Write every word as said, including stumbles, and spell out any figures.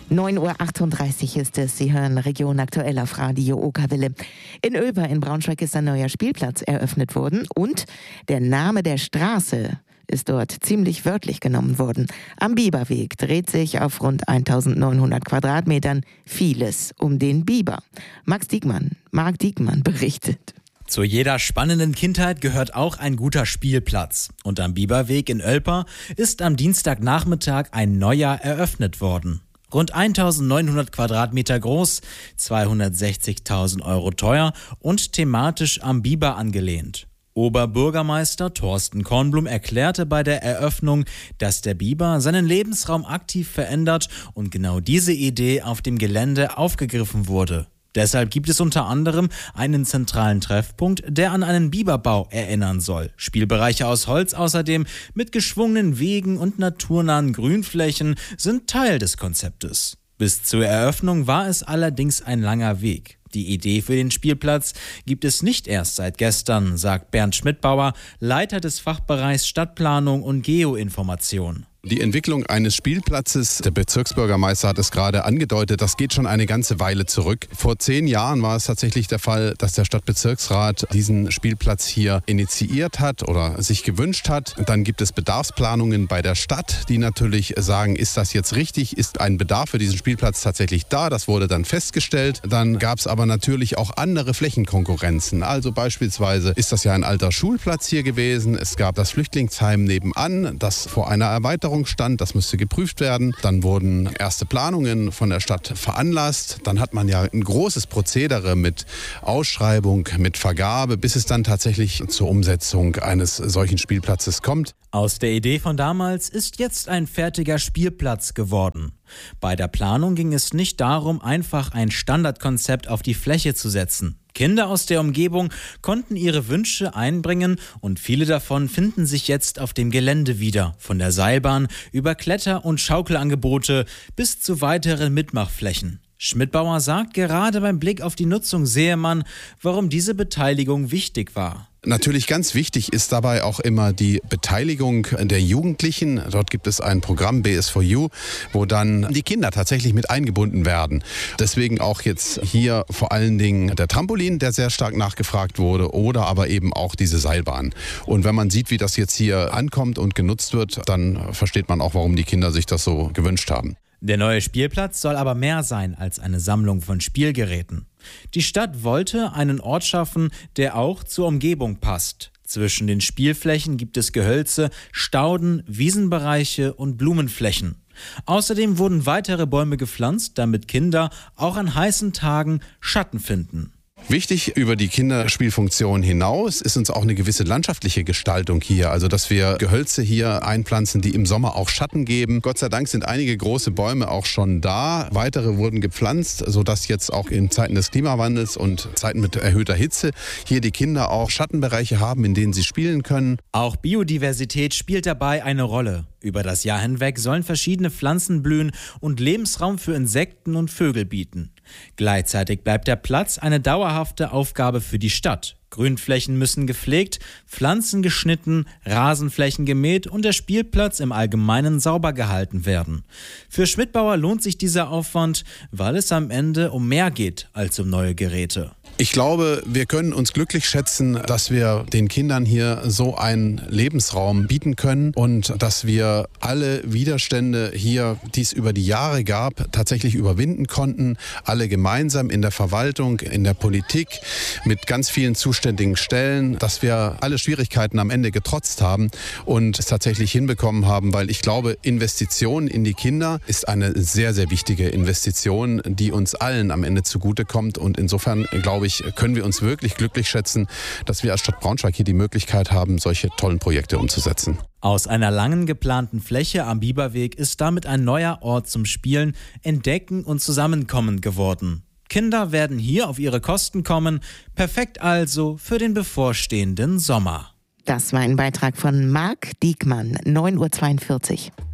neun Uhr achtunddreißig ist es. Sie hören Region Aktuell auf Radio Okerwelle. In Oeber in Braunschweig ist ein neuer Spielplatz eröffnet worden und der Name der Straße ist dort ziemlich wörtlich genommen worden. Am Biberweg dreht sich auf rund eintausendneunhundert Quadratmetern vieles um den Biber. Max Diekmann, Marc Diekmann berichtet. Zu jeder spannenden Kindheit gehört auch ein guter Spielplatz. Und am Biberweg in Oelper ist am Dienstagnachmittag ein neuer eröffnet worden. Rund eintausendneunhundert Quadratmeter groß, zweihundertsechzigtausend Euro teuer und thematisch am Biber angelehnt. Oberbürgermeister Thorsten Kornblum erklärte bei der Eröffnung, dass der Biber seinen Lebensraum aktiv verändert und genau diese Idee auf dem Gelände aufgegriffen wurde. Deshalb gibt es unter anderem einen zentralen Treffpunkt, der an einen Biberbau erinnern soll. Spielbereiche aus Holz außerdem mit geschwungenen Wegen und naturnahen Grünflächen sind Teil des Konzeptes. Bis zur Eröffnung war es allerdings ein langer Weg. Die Idee für den Spielplatz gibt es nicht erst seit gestern, sagt Bernd Schmidbauer, Leiter des Fachbereichs Stadtplanung und Geoinformation. Die Entwicklung eines Spielplatzes, der Bezirksbürgermeister hat es gerade angedeutet, das geht schon eine ganze Weile zurück. Vor zehn Jahren war es tatsächlich der Fall, dass der Stadtbezirksrat diesen Spielplatz hier initiiert hat oder sich gewünscht hat. Dann gibt es Bedarfsplanungen bei der Stadt, die natürlich sagen, ist das jetzt richtig, ist ein Bedarf für diesen Spielplatz tatsächlich da? Das wurde dann festgestellt. Dann gab es aber natürlich auch andere Flächenkonkurrenzen. Also beispielsweise ist das ja ein alter Schulplatz hier gewesen. Es gab das Flüchtlingsheim nebenan, das vor einer Erweiterung stand, das müsste geprüft werden. Dann wurden erste Planungen von der Stadt veranlasst. Dann hat man ja ein großes Prozedere mit Ausschreibung, mit Vergabe, bis es dann tatsächlich zur Umsetzung eines solchen Spielplatzes kommt. Aus der Idee von damals ist jetzt ein fertiger Spielplatz geworden. Bei der Planung ging es nicht darum, einfach ein Standardkonzept auf die Fläche zu setzen. Kinder aus der Umgebung konnten ihre Wünsche einbringen und viele davon finden sich jetzt auf dem Gelände wieder. Von der Seilbahn über Kletter- und Schaukelangebote bis zu weiteren Mitmachflächen. Schmidbauer sagt, gerade beim Blick auf die Nutzung sehe man, warum diese Beteiligung wichtig war. Natürlich ganz wichtig ist dabei auch immer die Beteiligung der Jugendlichen. Dort gibt es ein Programm B S four U, wo dann die Kinder tatsächlich mit eingebunden werden. Deswegen auch jetzt hier vor allen Dingen der Trampolin, der sehr stark nachgefragt wurde, oder aber eben auch diese Seilbahn. Und wenn man sieht, wie das jetzt hier ankommt und genutzt wird, dann versteht man auch, warum die Kinder sich das so gewünscht haben. Der neue Spielplatz soll aber mehr sein als eine Sammlung von Spielgeräten. Die Stadt wollte einen Ort schaffen, der auch zur Umgebung passt. Zwischen den Spielflächen gibt es Gehölze, Stauden, Wiesenbereiche und Blumenflächen. Außerdem wurden weitere Bäume gepflanzt, damit Kinder auch an heißen Tagen Schatten finden. Wichtig über die Kinderspielfunktion hinaus ist uns auch eine gewisse landschaftliche Gestaltung hier. Also dass wir Gehölze hier einpflanzen, die im Sommer auch Schatten geben. Gott sei Dank sind einige große Bäume auch schon da. Weitere wurden gepflanzt, sodass jetzt auch in Zeiten des Klimawandels und Zeiten mit erhöhter Hitze hier die Kinder auch Schattenbereiche haben, in denen sie spielen können. Auch Biodiversität spielt dabei eine Rolle. Über das Jahr hinweg sollen verschiedene Pflanzen blühen und Lebensraum für Insekten und Vögel bieten. Gleichzeitig bleibt der Platz eine dauerhafte Aufgabe für die Stadt. Grünflächen müssen gepflegt, Pflanzen geschnitten, Rasenflächen gemäht und der Spielplatz im Allgemeinen sauber gehalten werden. Für Schmidbauer lohnt sich dieser Aufwand, weil es am Ende um mehr geht als um neue Geräte. Ich glaube, wir können uns glücklich schätzen, dass wir den Kindern hier so einen Lebensraum bieten können und dass wir alle Widerstände hier, die es über die Jahre gab, tatsächlich überwinden konnten. Alle gemeinsam in der Verwaltung, in der Politik, mit ganz vielen zuständigen Stellen, dass wir alle Schwierigkeiten am Ende getrotzt haben und es tatsächlich hinbekommen haben, weil ich glaube, Investition in die Kinder ist eine sehr, sehr wichtige Investition, die uns allen am Ende zugutekommt und insofern glaube ich, können wir uns wirklich glücklich schätzen, dass wir als Stadt Braunschweig hier die Möglichkeit haben, solche tollen Projekte umzusetzen. Aus einer langen geplanten Fläche am Biberweg ist damit ein neuer Ort zum Spielen, Entdecken und Zusammenkommen geworden. Kinder werden hier auf ihre Kosten kommen, perfekt also für den bevorstehenden Sommer. Das war ein Beitrag von Marc Diekmann, neun Uhr zweiundvierzig.